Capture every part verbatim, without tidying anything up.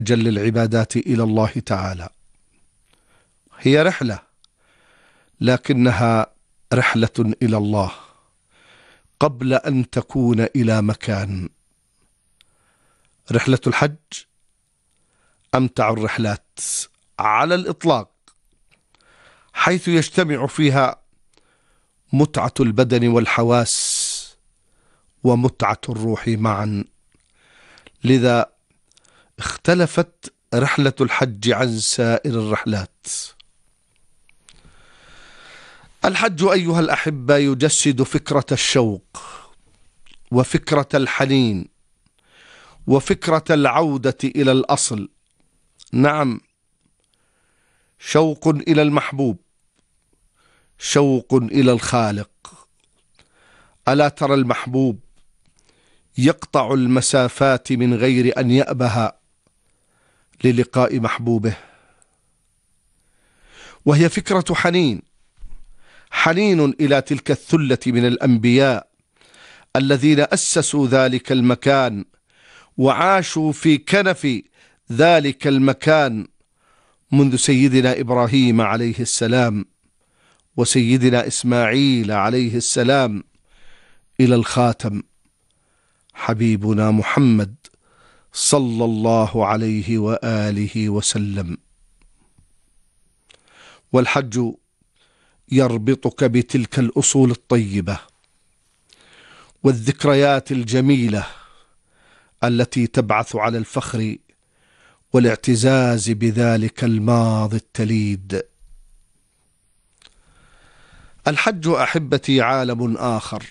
جل العبادات إلى الله تعالى. هي رحلة، لكنها رحلة إلى الله قبل أن تكون إلى مكان. رحلة الحج أمتع الرحلات على الإطلاق، حيث يجتمع فيها متعة البدن والحواس ومتعة الروح معا. لذا اختلفت رحلة الحج عن سائر الرحلات. الحج أيها الأحبة يجسد فكرة الشوق وفكرة الحنين وفكرة العودة إلى الأصل. نعم، شوق إلى المحبوب، شوق إلى الخالق. ألا ترى المحبوب يقطع المسافات من غير أن يأبه للقاء محبوبه؟ وهي فكرة حنين، حنين إلى تلك الثلة من الأنبياء الذين أسسوا ذلك المكان وعاشوا في كنف ذلك المكان منذ سيدنا إبراهيم عليه السلام وسيدنا إسماعيل عليه السلام إلى الخاتم حبيبنا محمد صلى الله عليه وآله وسلم. والحج يربطك بتلك الأصول الطيبة والذكريات الجميلة التي تبعث على الفخر والاعتزاز بذلك الماضي التليد. الحج أحبتي عالم آخر،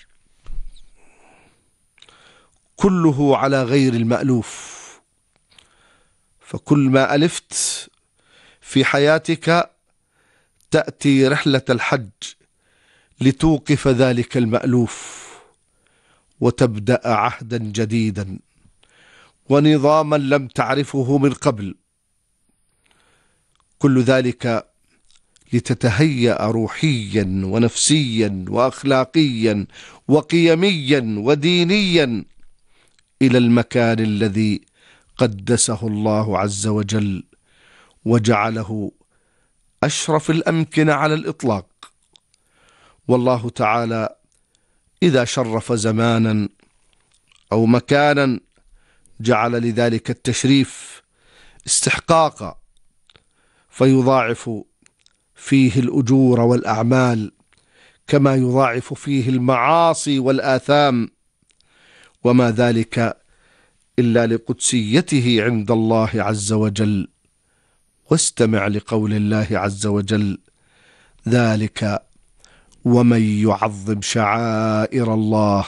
كله على غير المألوف. فكل ما ألفت في حياتك تأتي رحلة الحج لتوقف ذلك المألوف وتبدأ عهدا جديدا ونظاما لم تعرفه من قبل. كل ذلك لتتهيأ روحيا ونفسيا وأخلاقيا وقيميا ودينيا إلى المكان الذي قدسه الله عز وجل وجعله أشرف الأمكنة على الإطلاق. والله تعالى إذا شرف زمانا أو مكانا جعل لذلك التشريف استحقاقا، فيضاعف فيه الأجور والأعمال كما يضاعف فيه المعاصي والآثام، وما ذلك إلا لقدسيته عند الله عز وجل. واستمع لقول الله عز وجل: ذلك ومن يعظم شعائر الله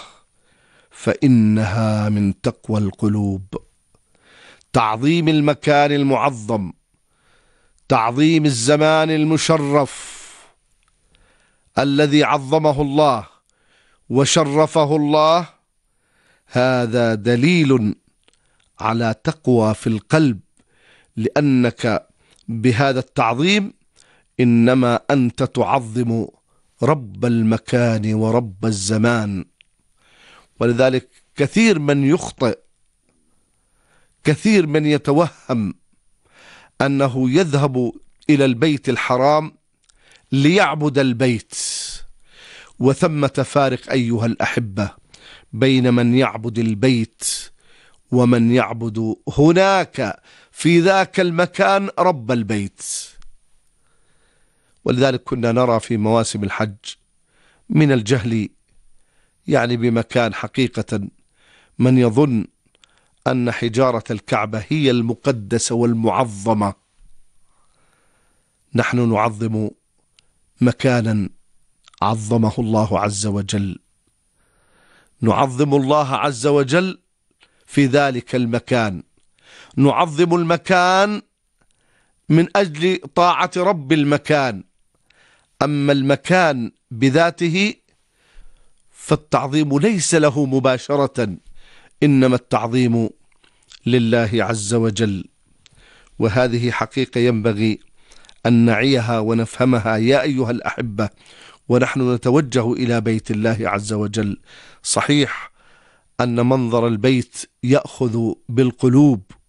فإنها من تقوى القلوب. تعظيم المكان المعظم، تعظيم الزمان المشرف الذي عظمه الله وشرفه الله، هذا دليل على تقوى في القلب، لأنك بهذا التعظيم إنما أنت تعظم رب المكان ورب الزمان. ولذلك كثير من يخطئ، كثير من يتوهم أنه يذهب إلى البيت الحرام ليعبد البيت، وثمة فارق أيها الأحبة بين من يعبد البيت ومن يعبد هناك في ذاك المكان رب البيت. ولذلك كنا نرى في مواسم الحج من الجهل يعني بمكان حقيقة من يظن أن حجارة الكعبة هي المقدسة والمعظمة. نحن نعظم مكانا عظمه الله عز وجل، نعظم الله عز وجل في ذلك المكان، نعظم المكان من أجل طاعة رب المكان. أما المكان بذاته فالتعظيم ليس له مباشرة، إنما التعظيم لله عز وجل. وهذه حقيقة ينبغي أن نعيها ونفهمها يا أيها الأحبة ونحن نتوجه إلى بيت الله عز وجل. صحيح أن منظر البيت يأخذ بالقلوب